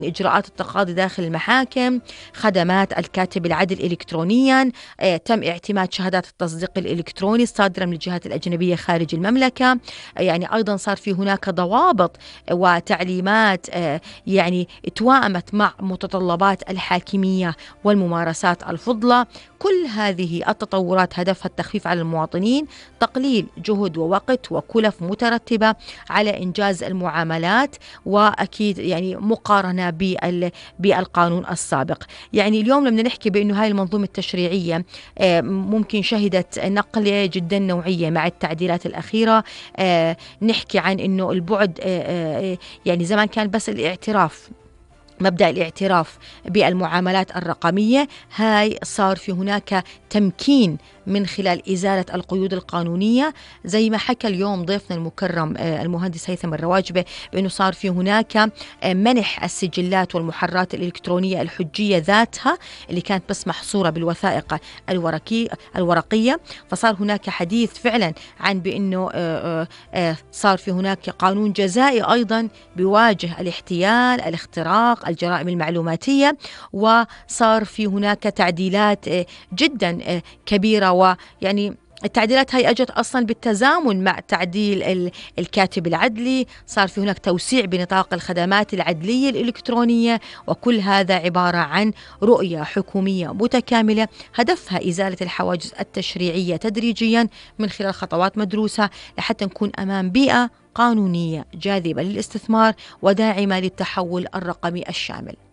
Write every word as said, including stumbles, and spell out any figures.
إجراءات التقاضي داخل المحاكم، خدمات الكاتب العدل إلكترونيا، آه، تم اعتماد شهادات التصديق الإلكتروني الصادرة من الجهات الأجنبية خارج المملكة. آه، يعني أيضا صار في هناك ضوابط وتعليمات آه، يعني توائمت مع متطلبات الحاكمية والممارسات الفضلى. كل هذه التطورات هدفها التخفيف على المواطنين، تقليل جهد ووقت وكلف مترتبة على إنجاز المعاملات، وأكيد يعني مقارنة بال- بالقانون السابق. يعني اليوم لما نحكي بأنه هاي المنظومة التشريعية آه، ممكن شهدت نقلة جدا نوعية مع التعديلات الأخيرة. آه، نحكي عن أنه البعد آه، آه، يعني زمان كان بس الاعتراف، مبدأ الاعتراف بالمعاملات الرقمية، هاي صار في هناك تمكين من خلال إزالة القيود القانونية، زي ما حكى اليوم ضيفنا المكرم آه، المهندس هيثم الرواجبة، بأنه صار في هناك آه، منح السجلات والمحرات الإلكترونية الحجية ذاتها اللي كانت بس محصورة بالوثائق الورقي الورقية. فصار هناك حديث فعلا عن بأنه آه، آه، آه، صار في هناك قانون جزائي أيضا بيواجه الاحتيال، الاختراق، الجرائم المعلوماتية. وصار في هناك تعديلات آه، جدا آه، كبيرة، ويعني التعديلات هاي أجت أصلا بالتزامن مع تعديل ال- الكاتب العدلي. صار في هناك توسيع بنطاق الخدمات العدلية الإلكترونية، وكل هذا عبارة عن رؤية حكومية متكاملة هدفها إزالة الحواجز التشريعية تدريجيا من خلال خطوات مدروسة، لحتى نكون أمام بيئة قانونية جاذبة للاستثمار وداعمة للتحول الرقمي الشامل.